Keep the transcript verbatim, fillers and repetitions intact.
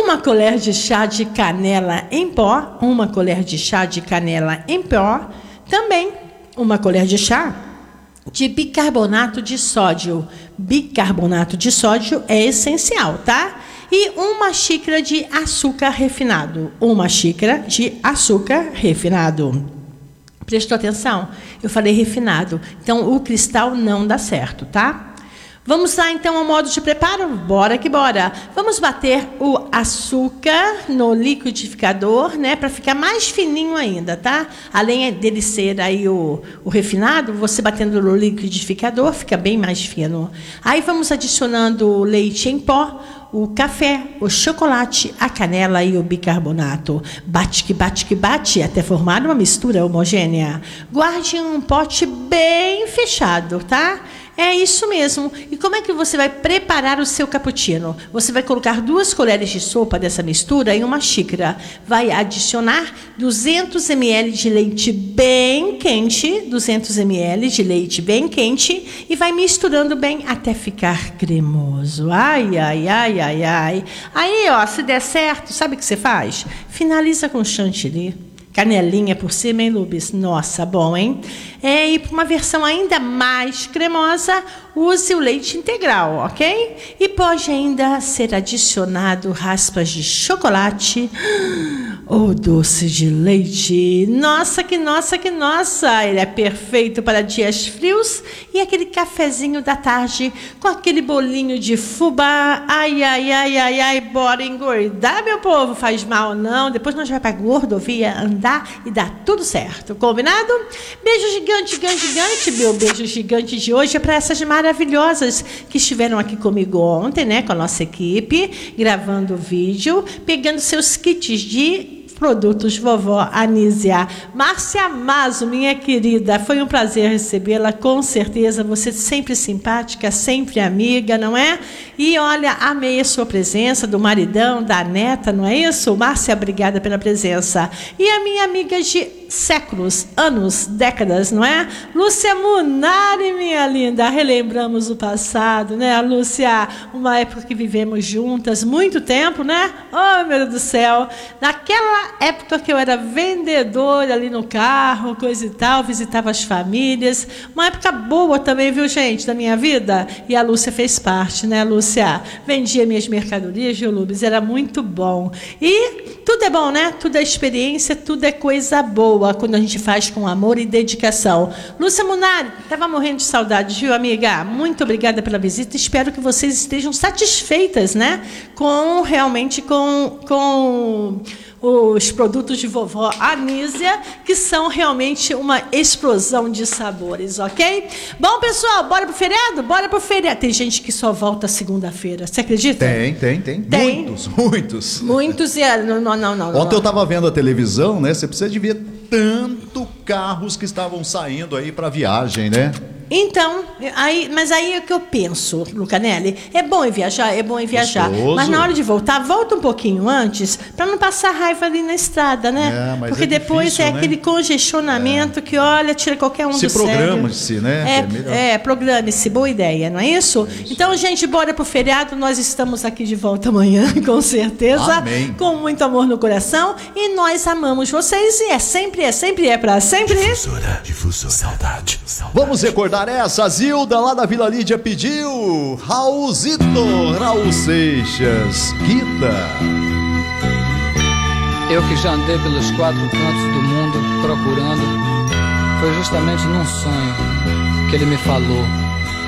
uma colher de chá de canela em pó, uma colher de chá de canela em pó, também uma colher de chá de bicarbonato de sódio. Bicarbonato de sódio é essencial, tá? E uma xícara de açúcar refinado. Uma xícara de açúcar refinado. Prestou atenção? Eu falei refinado. Então, o cristal não dá certo, tá? Vamos lá, então, ao modo de preparo? Bora que bora! Vamos bater o açúcar no liquidificador, né? Para ficar mais fininho ainda, tá? Além dele ser aí o, o refinado, você batendo no liquidificador, fica bem mais fino. Aí vamos adicionando o leite em pó, o café, o chocolate, a canela e o bicarbonato. Bate que bate que bate até formar uma mistura homogênea. Guarde em um pote bem fechado, tá? É isso mesmo. E como é que você vai preparar o seu cappuccino? Você vai colocar duas colheres de sopa dessa mistura em uma xícara. Vai adicionar duzentos mililitros de leite bem quente, duzentos mililitros de leite bem quente, e vai misturando bem até ficar cremoso. Ai, ai, ai, ai, ai. Aí, ó, se der certo, sabe o que você faz? Finaliza com chantilly. Canelinha por cima, hein, Lubes? Nossa, bom, hein? É, e para uma versão ainda mais cremosa, use o leite integral, ok? E pode ainda ser adicionado raspas de chocolate ou doce de leite. Nossa, que nossa, que nossa! Ele é perfeito para dias frios e aquele cafezinho da tarde com aquele bolinho de fubá. Ai, ai, ai, ai, ai, bora engordar, meu povo. Faz mal, não. Depois nós vamos para a gordovia andar e dá tudo certo. Combinado? Beijo gigante, gigante, gigante. Meu beijo gigante de hoje é para essas maravilhosas que estiveram aqui comigo ontem, né? Com a nossa equipe, gravando o vídeo, pegando seus kits de produtos vovó Anísia. Márcia Mazo, minha querida, foi um prazer recebê-la, com certeza, você sempre simpática, sempre amiga, não é? E olha, amei a sua presença, do maridão, da neta, não é isso? Márcia, obrigada pela presença. E a minha amiga de séculos, anos, décadas, não é? Lúcia Munari, minha linda, relembramos o passado, né, Lúcia? Uma época que vivemos juntas, muito tempo, né? Oh, meu Deus do céu! Naquela época que eu era vendedora ali no carro, coisa e tal, visitava as famílias. Uma época boa também, viu, gente, da minha vida? E a Lúcia fez parte, né, Lúcia? Vendia minhas mercadorias, viu, Lubes? Era muito bom. E tudo é bom, né? Tudo é experiência, tudo é coisa boa quando a gente faz com amor e dedicação. Lúcia Munari, estava morrendo de saudade, viu, amiga? Muito obrigada pela visita. Espero que vocês estejam satisfeitas, né? Com, realmente, com... com os produtos de vovó Anísia, que são realmente uma explosão de sabores, ok? Bom, pessoal, bora pro feriado? Bora pro feriado. Tem gente que só volta segunda-feira, você acredita? Tem, tem, tem. Tem. Muitos, muitos. Muitos e... Não, não, não, não. Ontem não. eu estava vendo a televisão, né? Você precisa de ver tanto carros que estavam saindo aí para viagem, né? Então, aí, mas aí é o que eu penso, Lucanelli, é bom ir viajar, é bom ir viajar, Gostoso. Mas na hora de voltar, volta um pouquinho antes, para não passar raiva ali na estrada, né? É, mas porque é depois difícil, é né? aquele congestionamento é. que, olha, tira qualquer um Se do sério. programa-se, né? É, é, programe-se, boa ideia, não é isso? é isso? Então, gente, bora pro feriado, nós estamos aqui de volta amanhã, com certeza. Amém. Com muito amor no coração, e nós amamos vocês, e é sempre, é sempre, é para sempre. Difusora, difusora, saudade, saudade. Vamos recordar essa, Zilda, lá da Vila Lídia, pediu Raulzito, Raul Seixas, Guida. Eu que já andei pelos quatro cantos do mundo procurando, foi justamente num sonho que ele me falou: